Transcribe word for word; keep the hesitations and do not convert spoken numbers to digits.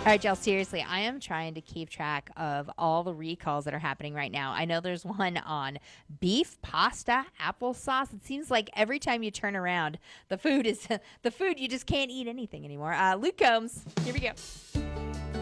right, y'all, seriously, I am trying to keep track of all the recalls that are happening right now. I know there's one on beef, pasta, applesauce. It seems like every time you turn around, the food is the food, you just can't eat anything anymore. Uh, Luke Combs, here we go.